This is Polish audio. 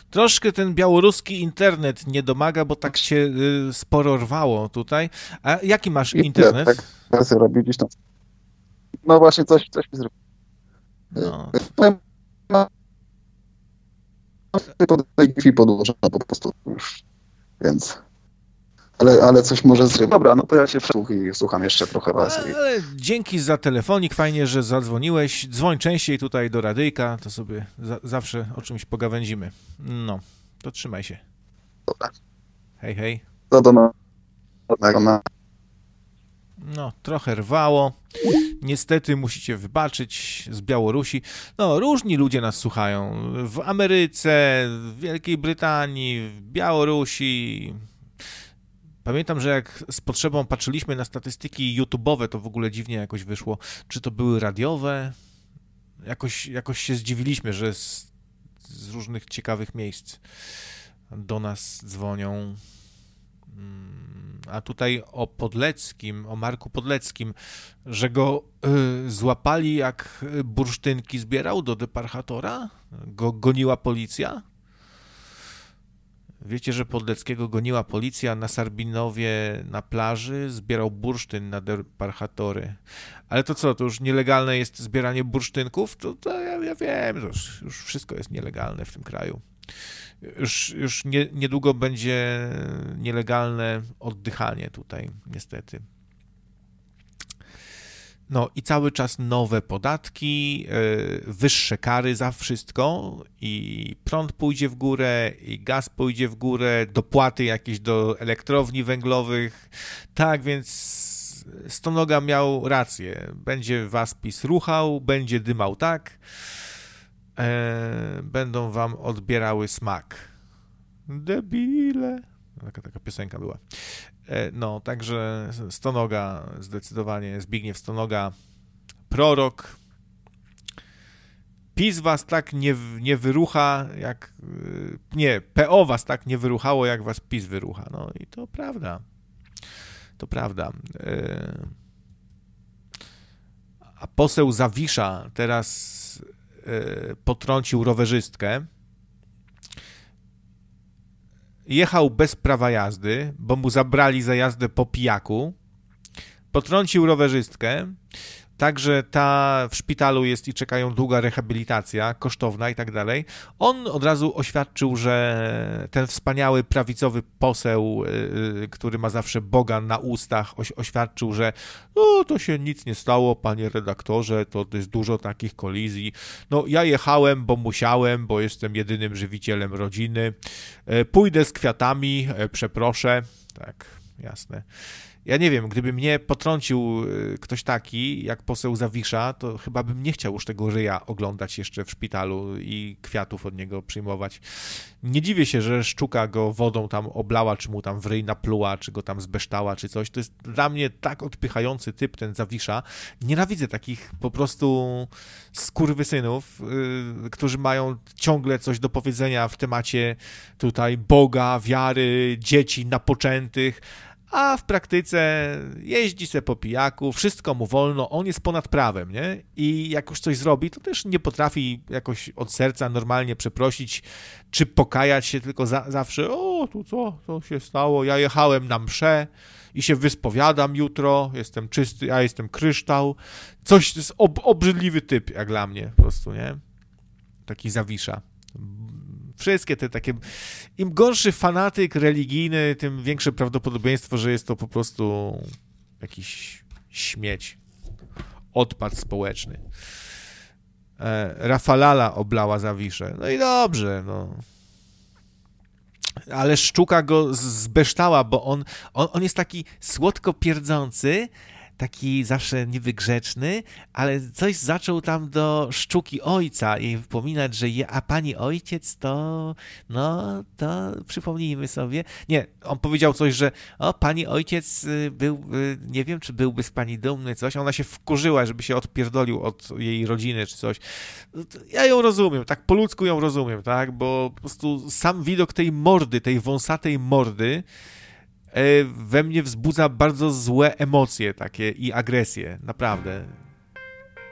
Troszkę ten białoruski internet nie domaga, bo tak się sporo rwało tutaj. A jaki masz I tyle, internet? tak wersję robił gdzieś tam. No właśnie coś mi zrobił. No, To Wi-Fi podłożone po prostu już, więc... Ale coś może zrobić. Dobra, no to ja się i słucham jeszcze trochę was. ale dzięki za telefonik, fajnie, że zadzwoniłeś. Dzwoń częściej tutaj do radyjka, to sobie zawsze o czymś pogawędzimy. No, to trzymaj się. Dobra. Hej, hej. To do nowego. No, trochę rwało. Niestety musicie wybaczyć z Białorusi. No, różni ludzie nas słuchają. W Ameryce, w Wielkiej Brytanii, w Białorusi. Pamiętam, że jak z potrzebą patrzyliśmy na statystyki YouTube'owe, to w ogóle dziwnie jakoś wyszło. Czy to były radiowe? Jakoś się zdziwiliśmy, że z różnych ciekawych miejsc do nas dzwonią. A tutaj o Podleckim, o Marku Podleckim, że go złapali, jak bursztynki zbierał do deparchatora? Go goniła policja? Wiecie, że Podleckiego goniła policja na Sarbinowie na plaży, zbierał bursztyn na deparchatory. Ale to co, to już nielegalne jest zbieranie bursztynków? To ja wiem, to już wszystko jest nielegalne w tym kraju. Już niedługo będzie nielegalne oddychanie tutaj, niestety. No i cały czas nowe podatki, wyższe kary za wszystko i prąd pójdzie w górę, i gaz pójdzie w górę, dopłaty jakieś do elektrowni węglowych. Tak więc Stonoga miał rację. Będzie was PiS ruchał, będzie dymał tak, będą wam odbierały smak. Debile. Taka piosenka była. No, także Stonoga, zdecydowanie Zbigniew Stonoga, prorok. PiS was tak nie wyrucha, jak... Nie, PO was tak nie wyruchało, jak was PiS wyrucha. No i to prawda. To prawda. A poseł Zawisza teraz potrącił rowerzystkę. Jechał bez prawa jazdy, bo mu zabrali za jazdę po pijaku. Potrącił rowerzystkę. Także ta w szpitalu jest i czekają długa rehabilitacja, kosztowna i tak dalej. On od razu oświadczył, że ten wspaniały prawicowy poseł, który ma zawsze Boga na ustach, oświadczył, że no to się nic nie stało, panie redaktorze, to jest dużo takich kolizji. No ja jechałem, bo musiałem, bo jestem jedynym żywicielem rodziny. Pójdę z kwiatami, przeproszę. Tak, jasne. Ja nie wiem, gdyby mnie potrącił ktoś taki, jak poseł Zawisza, to chyba bym nie chciał już tego ryja oglądać jeszcze w szpitalu i kwiatów od niego przyjmować. Nie dziwię się, że Szczuka go wodą tam oblała, czy mu tam w ryj napluła, czy go tam zbeształa, czy coś. To jest dla mnie tak odpychający typ, ten Zawisza. Nienawidzę takich po prostu skurwysynów, którzy mają ciągle coś do powiedzenia w temacie tutaj Boga, wiary, dzieci napoczętych, a w praktyce jeździ se po pijaku, wszystko mu wolno, on jest ponad prawem, nie? I jak już coś zrobi, to też nie potrafi jakoś od serca normalnie przeprosić, czy pokajać się, tylko zawsze, o, tu co się stało, ja jechałem na mszę i się wyspowiadam jutro, jestem czysty, ja jestem kryształ. Coś, to jest obrzydliwy typ, jak dla mnie, po prostu, nie? Taki Zawisza. Wszystkie te takie... Im gorszy fanatyk religijny, tym większe prawdopodobieństwo, że jest to po prostu jakiś śmieć. Odpad społeczny. Rafalala oblała Zawiszę. No i dobrze, no. Ale Szczuka go zbeształa, bo on jest taki słodko pierdzący, taki zawsze niby grzeczny, ale coś zaczął tam do Szczuki ojca i wspominać, że a pani ojciec to, no, to przypomnijmy sobie. Nie, on powiedział coś, że pani ojciec był, nie wiem, czy byłby z pani dumny, coś. Ona się wkurzyła, żeby się odpierdolił od jej rodziny, czy coś. Ja ją rozumiem, tak po ludzku ją rozumiem, tak, bo po prostu sam widok tej mordy, tej wąsatej mordy we mnie wzbudza bardzo złe emocje takie i agresję, naprawdę.